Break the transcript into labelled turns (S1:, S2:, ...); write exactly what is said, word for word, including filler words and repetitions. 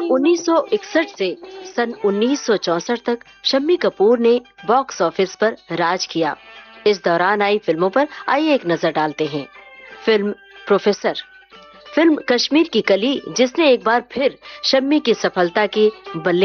S1: उन्नीस सौ इकसठ से सन उन्नीस सौ चौसठ तक शम्मी कपूर ने बॉक्स ऑफिस पर राज किया। इस दौरान आई फिल्मों पर आइए एक नजर डालते हैं। फिल्म प्रोफेसर, फिल्म कश्मीर की कली जिसने एक बार फिर शम्मी की सफलता की बल्ले